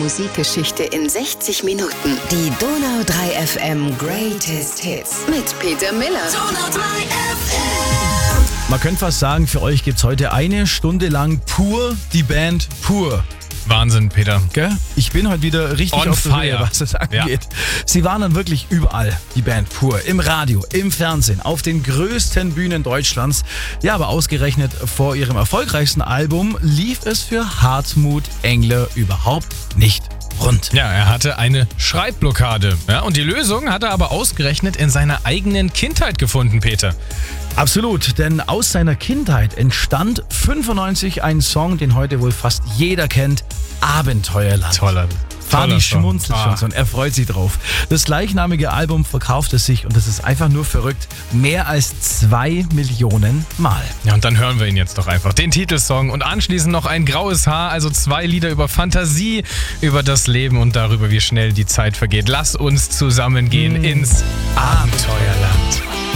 Musikgeschichte in 60 Minuten. Die Donau 3 FM Greatest Hits mit Peter Miller. Donau 3 FM. Man könnte fast sagen, für euch gibt's heute eine Stunde lang pur die Band Pur. Wahnsinn, Peter. Gell? Ich bin heute wieder richtig On auf der fire. Höhe, was das angeht. Ja. Sie waren dann wirklich überall, die Band Pur. Im Radio, im Fernsehen, auf den größten Bühnen Deutschlands. Ja, aber ausgerechnet vor ihrem erfolgreichsten Album lief es für Hartmut Engler überhaupt nicht rund. Ja, er hatte eine Schreibblockade. Ja, und die Lösung hat er aber ausgerechnet in seiner eigenen Kindheit gefunden, Peter. Absolut, denn aus seiner Kindheit entstand 95 ein Song, den heute wohl fast jeder kennt, Abenteuerland. Toller Fabi Song. schmunzelt schon so und er freut sich drauf. Das gleichnamige Album verkaufte sich, und das ist einfach nur verrückt, mehr als 2 Millionen Mal. Ja, und dann hören wir ihn jetzt doch einfach. Den Titelsong und anschließend noch ein graues Haar, also 2 Lieder über Fantasie, über das Leben und darüber, wie schnell die Zeit vergeht. Lass uns zusammengehen ins Abenteuerland.